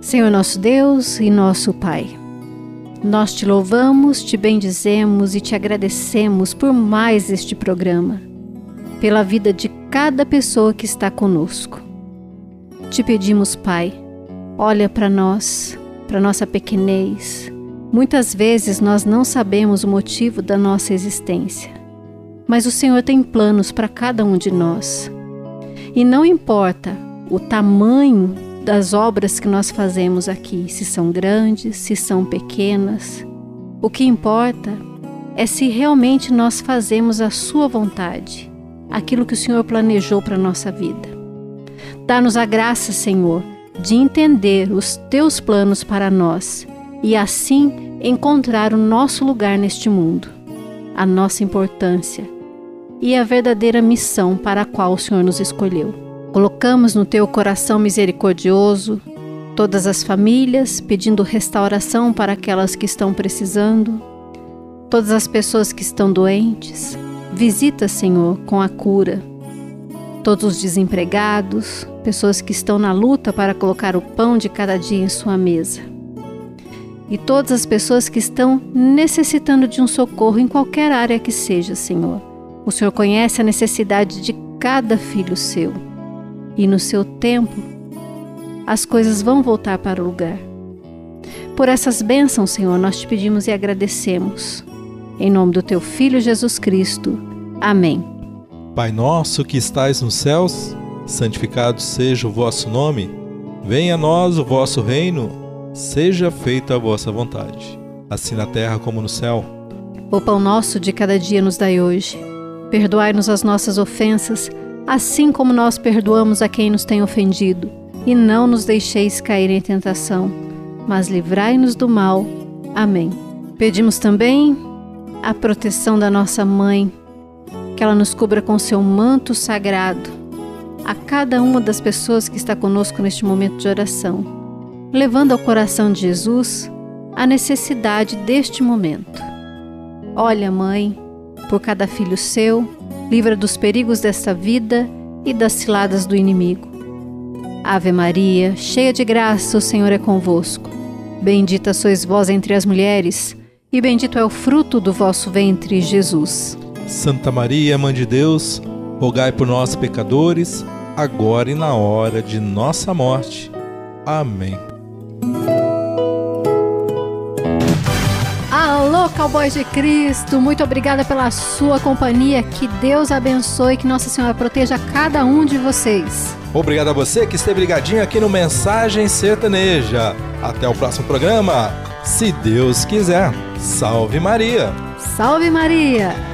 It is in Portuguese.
Senhor nosso Deus e nosso Pai, nós te louvamos, te bendizemos e te agradecemos por mais este programa, pela vida de cada pessoa que está conosco. Te pedimos, Pai, olha para nós, para nossa pequenez. Muitas vezes nós não sabemos o motivo da nossa existência, mas o Senhor tem planos para cada um de nós. E não importa o tamanho das obras que nós fazemos aqui, se são grandes, se são pequenas. O que importa é se realmente nós fazemos a sua vontade, aquilo que o Senhor planejou para a nossa vida. Dá-nos a graça, Senhor, de entender os teus planos para nós e assim encontrar o nosso lugar neste mundo, a nossa importância e a verdadeira missão para a qual o Senhor nos escolheu. Colocamos no teu coração misericordioso todas as famílias, pedindo restauração para aquelas que estão precisando, todas as pessoas que estão doentes. Visita, Senhor, com a cura. Todos os desempregados, pessoas que estão na luta para colocar o pão de cada dia em sua mesa. E todas as pessoas que estão necessitando de um socorro em qualquer área que seja, Senhor. O Senhor conhece a necessidade de cada filho seu. E no seu tempo, as coisas vão voltar para o lugar. Por essas bênçãos, Senhor, nós te pedimos e agradecemos. Em nome do teu Filho Jesus Cristo. Amém. Pai nosso que estais nos céus, santificado seja o vosso nome. Venha a nós o vosso reino, seja feita a vossa vontade, assim na terra como no céu. O pão nosso de cada dia nos dai hoje. Perdoai-nos as nossas ofensas, assim como nós perdoamos a quem nos tem ofendido. E não nos deixeis cair em tentação, mas livrai-nos do mal. Amém. Pedimos também a proteção da nossa mãe, que ela nos cubra com seu manto sagrado, a cada uma das pessoas que está conosco neste momento de oração, levando ao coração de Jesus a necessidade deste momento. Olha, Mãe, por cada filho seu, livra dos perigos desta vida e das ciladas do inimigo. Ave Maria, cheia de graça, o Senhor é convosco. Bendita sois vós entre as mulheres, e bendito é o fruto do vosso ventre, Jesus. Santa Maria, Mãe de Deus, rogai por nós, pecadores, agora e na hora de nossa morte. Amém. Alô, Cowboys de Cristo, muito obrigada pela sua companhia, que Deus abençoe, que Nossa Senhora proteja cada um de vocês. Obrigado a você que esteve ligadinho aqui no Mensagem Sertaneja. Até o próximo programa, se Deus quiser. Salve Maria! Salve Maria!